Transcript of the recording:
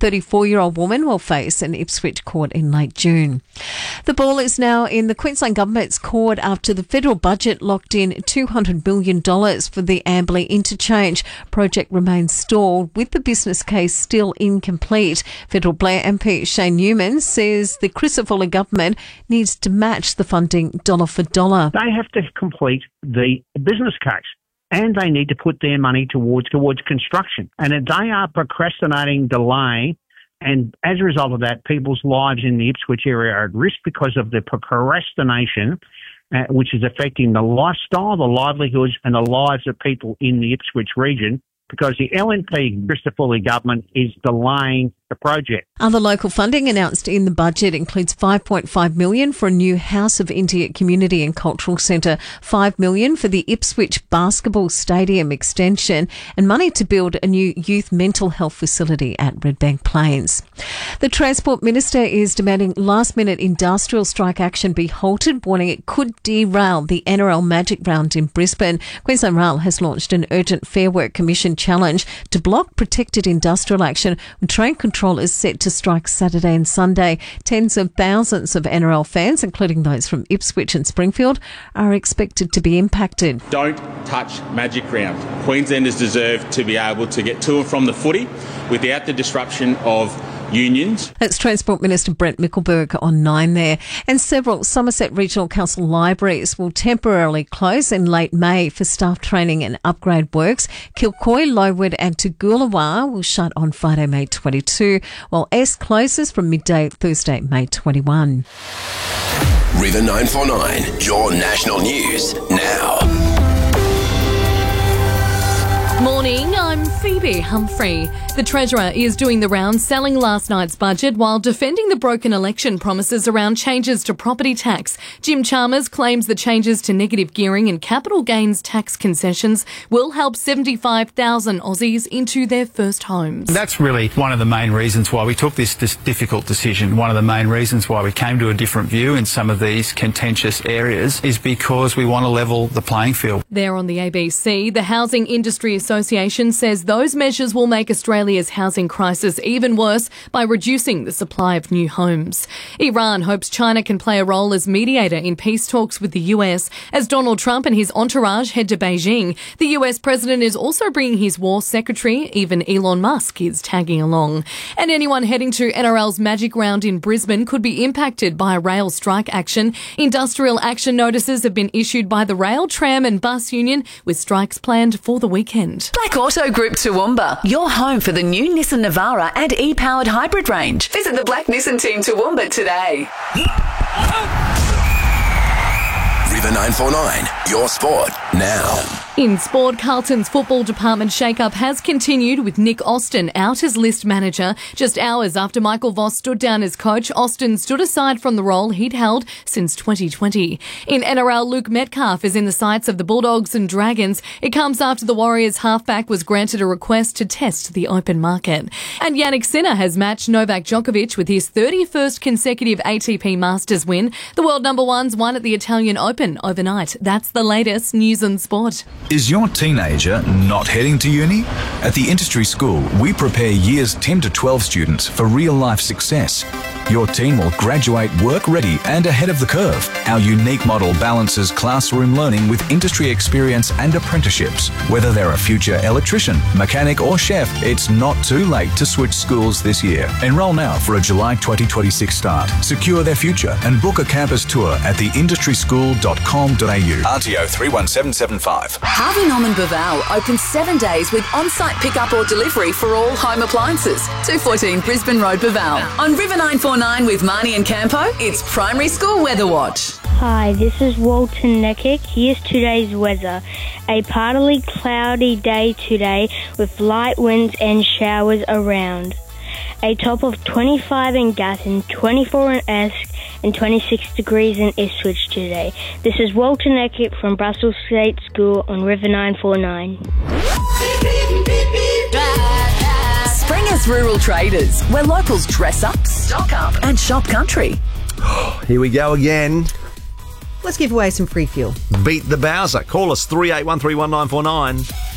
34-year-old woman will face an Ipswich court in late June. The ball is now in the Queensland Government's court after the federal budget locked in $200 million for the Amberley interchange. Project remains stalled with the business case still incomplete. Federal Blair MP Shane Newman says the Crisafulli government needs to match the funding dollar for dollar. They have to complete the business case and they need to put their money towards construction. And if they are procrastinating, delaying, and as a result of that, people's lives in the Ipswich area are at risk because of the procrastination, which is affecting the lifestyle, the livelihoods and the lives of people in the Ipswich region, because the LNP Crisafulli government is delaying the project. Other local funding announced in the budget includes $5.5 million for a new House of India Community and Cultural Centre, $5 million for the Ipswich Basketball Stadium extension, and money to build a new youth mental health facility at Redbank Plains. The Transport Minister is demanding last-minute industrial strike action be halted, warning it could derail the NRL Magic Round in Brisbane. Queensland Rail has launched an urgent Fair Work Commission challenge to block protected industrial action when train controllers set to strike Saturday and Sunday. Tens of thousands of NRL fans, including those from Ipswich and Springfield, are expected to be impacted. Don't touch Magic Round. Queenslanders deserve to be able to get to and from the footy without the disruption of unions. That's Transport Minister Brent Mickelberg on 9 there. And several Somerset Regional Council libraries will temporarily close in late May for staff training and upgrade works. Kilcoy, Lowood and Toogoolawah will shut on Friday, May 22, while S closes from midday Thursday, May 21. River 949, your national news now. Morning, I'm Phoebe Humphrey. The Treasurer is doing the rounds selling last night's budget while defending the broken election promises around changes to property tax. Jim Chalmers claims the changes to negative gearing and capital gains tax concessions will help 75,000 Aussies into their first homes. That's really one of the main reasons why we took this difficult decision. One of the main reasons why we came to a different view in some of these contentious areas is because we want to level the playing field. There on the ABC, the Housing Industry Association says those measures will make Australia's housing crisis even worse by reducing the supply of new homes. Iran hopes China can play a role as mediator in peace talks with the US as Donald Trump and his entourage head to Beijing. The US president is also bringing his war secretary. Even Elon Musk is tagging along. And anyone heading to NRL's Magic Round in Brisbane could be impacted by a rail strike action. Industrial action notices have been issued by the Rail, Tram and Bus Union, with strikes planned for the weekend. Black Auto Group Toowoomba, your home for the new Nissan Navara and e-powered hybrid range. Visit the Black Nissan team Toowoomba today. River 949, your sport now. In sport, Carlton's football department shake-up has continued with Nick Austin out as list manager. Just hours after Michael Voss stood down as coach, Austin stood aside from the role he'd held since 2020. In NRL, Luke Metcalf is in the sights of the Bulldogs and Dragons. It comes after the Warriors halfback was granted a request to test the open market. And Yannick Sinner has matched Novak Djokovic with his 31st consecutive ATP Masters win. The world number one's won at the Italian Open overnight. That's the latest news and sport. Is your teenager not heading to uni? At the Industry School, we prepare years 10 to 12 students for real-life success. Your teen will graduate work-ready and ahead of the curve. Our unique model balances classroom learning with industry experience and apprenticeships. Whether they're a future electrician, mechanic or chef, it's not too late to switch schools this year. Enrol now for a July 2026 start. Secure their future and book a campus tour at theindustryschool.com.au. RTO 31775. Harvey Norman Baval opens 7 days with on-site pickup or delivery for all home appliances. 214 Brisbane Road, Baval. On River 949 with Marnie and Campo, it's Primary School Weather Watch. Hi, this is Walton Neckick. Here's today's weather. A partly cloudy day today with light winds and showers around. A top of 25 in Gatton, 24 in Esk and 26 degrees in Ipswich today. This is Walter Neckick from Brussels State School on River 949. Springer's Rural Traders, where locals dress up, stock up and shop country. Here we go again. Let's give away some free fuel. Beat the Bowser. Call us 38131949.